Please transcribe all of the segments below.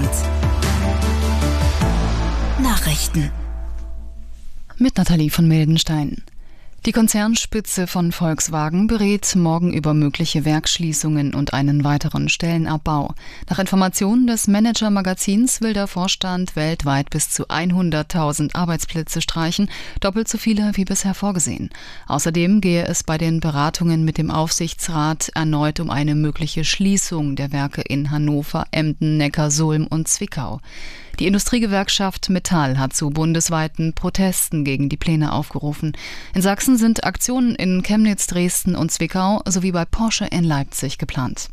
Abend. Nachrichten. Mit Nathalie von Mildenstein. Die Konzernspitze von Volkswagen berät morgen über mögliche Werksschließungen und einen weiteren Stellenabbau. Nach Informationen des Manager-Magazins will der Vorstand weltweit bis zu 100.000 Arbeitsplätze streichen, doppelt so viele wie bisher vorgesehen. Außerdem gehe es bei den Beratungen mit dem Aufsichtsrat erneut um eine mögliche Schließung der Werke in Hannover, Emden, Neckarsulm und Zwickau. Die Industriegewerkschaft Metall hat zu bundesweiten Protesten gegen die Pläne aufgerufen. In Sachsen sind Aktionen in Chemnitz, Dresden und Zwickau sowie bei Porsche in Leipzig geplant.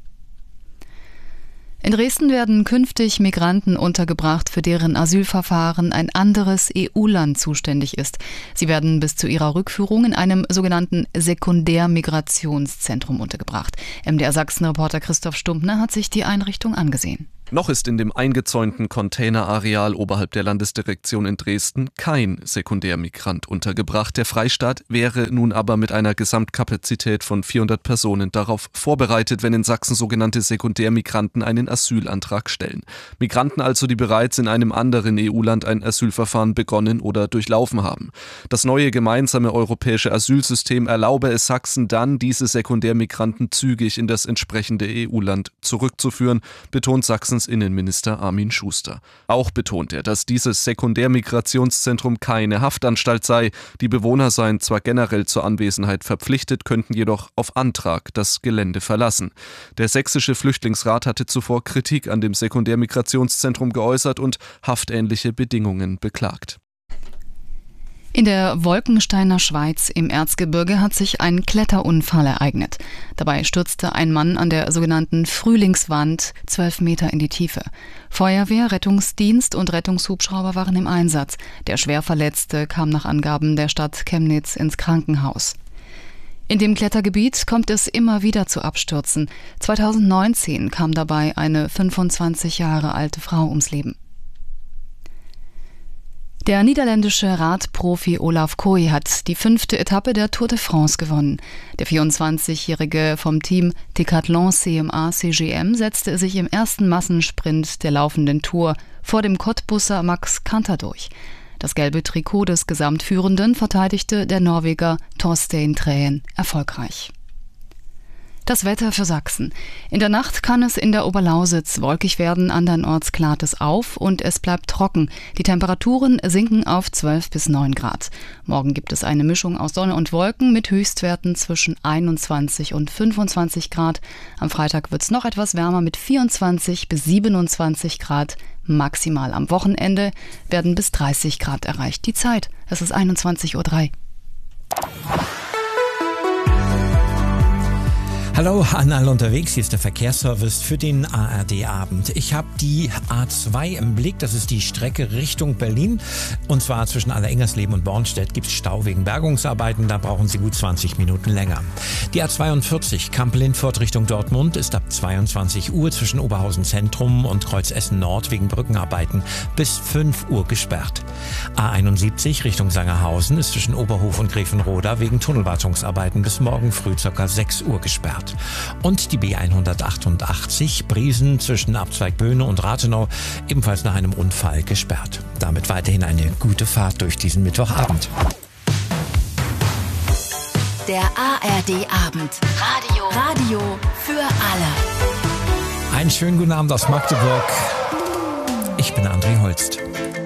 In Dresden werden künftig Migranten untergebracht, für deren Asylverfahren ein anderes EU-Land zuständig ist. Sie werden bis zu ihrer Rückführung in einem sogenannten Sekundärmigrationszentrum untergebracht. MDR Sachsen-Reporter Christoph Stumpfner hat sich die Einrichtung angesehen. Noch ist in dem eingezäunten Containerareal oberhalb der Landesdirektion in Dresden kein Sekundärmigrant untergebracht. Der Freistaat wäre nun aber mit einer Gesamtkapazität von 400 Personen darauf vorbereitet, wenn in Sachsen sogenannte Sekundärmigranten einen Asylantrag stellen. Migranten also, die bereits in einem anderen EU-Land ein Asylverfahren begonnen oder durchlaufen haben. Das neue gemeinsame europäische Asylsystem erlaube es Sachsen dann, diese Sekundärmigranten zügig in das entsprechende EU-Land zurückzuführen, betont Sachsens Innenminister Armin Schuster. Auch betont er, dass dieses Sekundärmigrationszentrum keine Haftanstalt sei. Die Bewohner seien zwar generell zur Anwesenheit verpflichtet, könnten jedoch auf Antrag das Gelände verlassen. Der sächsische Flüchtlingsrat hatte zuvor Kritik an dem Sekundärmigrationszentrum geäußert und haftähnliche Bedingungen beklagt. In der Wolkensteiner Schweiz im Erzgebirge hat sich ein Kletterunfall ereignet. Dabei stürzte ein Mann an der sogenannten Frühlingswand 12 Meter in die Tiefe. Feuerwehr, Rettungsdienst und Rettungshubschrauber waren im Einsatz. Der Schwerverletzte kam nach Angaben der Stadt Chemnitz ins Krankenhaus. In dem Klettergebiet kommt es immer wieder zu Abstürzen. 2019 kam dabei eine 25 Jahre alte Frau ums Leben. Der niederländische Radprofi Olaf Kooi hat die 5. Etappe der Tour de France gewonnen. Der 24-Jährige vom Team Decathlon CMA CGM setzte sich im ersten Massensprint der laufenden Tour vor dem Cottbusser Max Kanter durch. Das gelbe Trikot des Gesamtführenden verteidigte der Norweger Torstein Træen erfolgreich. Das Wetter für Sachsen. In der Nacht kann es in der Oberlausitz wolkig werden, andernorts klart es auf und es bleibt trocken. Die Temperaturen sinken auf 12 bis 9 Grad. Morgen gibt es eine Mischung aus Sonne und Wolken mit Höchstwerten zwischen 21 und 25 Grad. Am Freitag wird es noch etwas wärmer mit 24 bis 27 Grad. Maximal am Wochenende werden bis 30 Grad erreicht. Die Zeit, es ist 21:03 Uhr. Hallo an alle unterwegs, hier ist der Verkehrsservice für den ARD-Abend. Ich habe die A2 im Blick, das ist die Strecke Richtung Berlin. Und zwar zwischen Allerengersleben und Bornstedt gibt es Stau wegen Bergungsarbeiten, da brauchen Sie gut 20 Minuten länger. Die A42 Kampel-Lindfort Richtung Dortmund ist ab 22 Uhr zwischen Oberhausen Zentrum und Kreuz Essen Nord wegen Brückenarbeiten bis 5 Uhr gesperrt. A71 Richtung Sangerhausen ist zwischen Oberhof und Grevenroda wegen Tunnelwartungsarbeiten bis morgen früh ca. 6 Uhr gesperrt. Und die B188 Briesen zwischen Abzweig-Böhne und Rathenau ebenfalls nach einem Unfall gesperrt. Damit weiterhin eine gute Fahrt durch diesen Mittwochabend. Der ARD-Abend. Radio für alle. Einen schönen guten Abend aus Magdeburg. Ich bin André Holst.